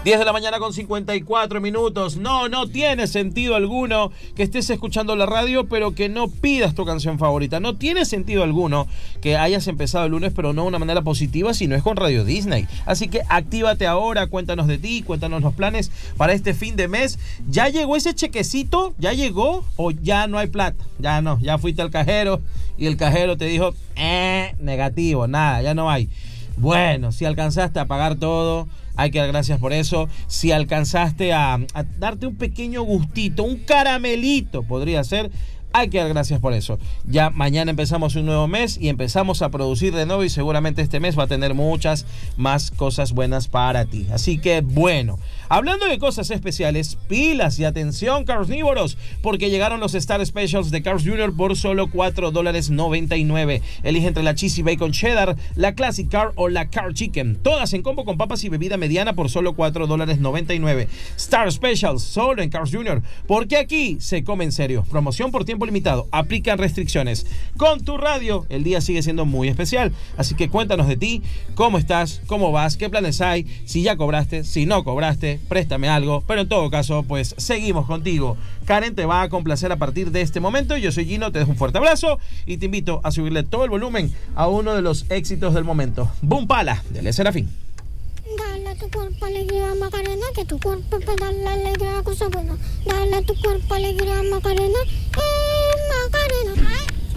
10 de la mañana con 54 minutos. No tiene sentido alguno que estés escuchando la radio, pero que no pidas tu canción favorita. No tiene sentido alguno que hayas empezado el lunes, pero no de una manera positiva, si no es con Radio Disney. Así que actívate ahora, cuéntanos de ti, cuéntanos los planes para este fin de mes. ¿Ya llegó ese chequecito? ¿Ya llegó? ¿O ya no hay plata? Ya no, ya fuiste al cajero y el cajero te dijo, negativo, nada, ya no hay. Bueno, si alcanzaste a pagar todo, hay que dar gracias por eso. Si alcanzaste a darte un pequeño gustito, un caramelito podría ser, hay que dar gracias por eso. Ya mañana empezamos un nuevo mes y empezamos a producir de nuevo, y seguramente este mes va a tener muchas más cosas buenas para ti. Así que bueno, hablando de cosas especiales, pilas y atención, carnívoros, porque llegaron los Star Specials de Carl's Jr. por solo $4.99. Elige entre la Cheesy Bacon Cheddar, la Classic Car o la Car Chicken. Todas en combo con papas y bebida mediana por solo $4.99. Star Specials solo en Carl's Jr. Porque aquí se come en serio. Promoción por tiempo limitado. Aplican restricciones. Con tu radio, el día sigue siendo muy especial. Así que cuéntanos de ti, cómo estás, cómo vas, qué planes hay, si ya cobraste, si no cobraste, préstame algo. Pero en todo caso, pues seguimos contigo. Karen te va a complacer a partir de este momento. Yo soy Gino, te dejo un fuerte abrazo y te invito a subirle todo el volumen a uno de los éxitos del momento. Boom Pala, de Le Serafín. Dale a tu cuerpo alegría, Macarena, que tu cuerpo para darle alegría, cosa buena. Dale a tu cuerpo alegría, Macarena, Macarena.